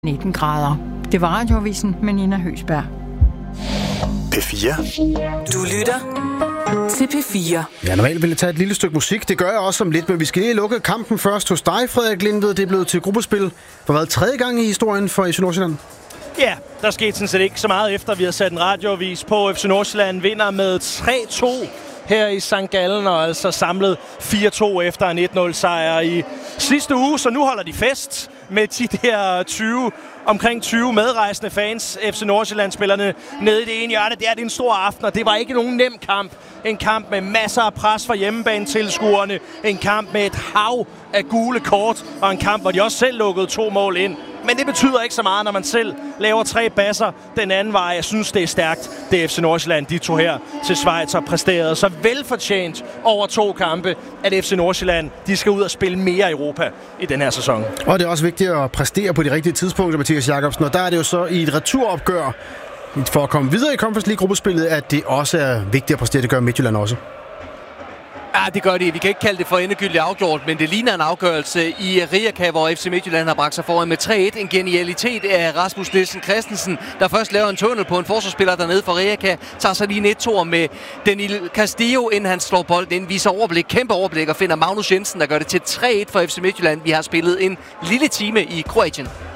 19 grader. Det var Radioavisen med Nina Høsberg. P4. Du lytter til P4. Ja, normalt vil jeg tage et lille stykke musik. Det gør jeg også om lidt, men vi skal lige lukke kampen først hos dig, Frederik Lindved. Det er blevet til gruppespil for hvad, tredje gang i historien for FC Nordsjælland? Ja, der skete sådan set ikke så meget efter, vi har sat en radioavis på. FC Nordsjælland vinder med 3-2 her i St. Gallen, og altså samlet 4-2 efter en 1-0-sejr i sidste uge. Så nu holder de fest med de der omkring 20 medrejsende fans, FC Nordsjælland-spillerne nede i det ene hjørne. Det er en stor aften, og det var ikke nogen nem kamp. En kamp med masser af pres fra hjemmebanetilskuerne. En kamp med et hav af gule kort, og en kamp, hvor de også selv lukkede 2 mål ind. Men det betyder ikke så meget, når man selv laver 3 basser den anden vej. Jeg synes, det er stærkt. Det er FC Nordsjælland, de tog her til Schweiz og præsterede så velfortjent over 2 kampe, at FC Nordsjælland, de skal ud og spille mere i Europa i den her sæson. Og det er også vigtigt at præstere på de rigtige tidspunkter, Mathias Jacobsen. Og der er det jo så i et returopgør, for at komme videre i Conference League-gruppespillet, at det også er vigtigt at præstere. Det gør Midtjylland også. Ja, det gør det. Vi kan ikke kalde det for endegyldigt afgjort, men det ligner en afgørelse i Rijeka, hvor FC Midtjylland har bragt sig foran med 3-1. En genialitet af Rasmus Nielsen Christensen, der først laver en tunnel på en forsvarsspiller dernede for Rijeka, tager så lige en 1-2 med Danil Castillo, inden han slår bolden ind, viser overblik, kæmpe overblik, og finder Magnus Jensen, der gør det til 3-1 for FC Midtjylland. Vi har spillet en lille time i Kroatien.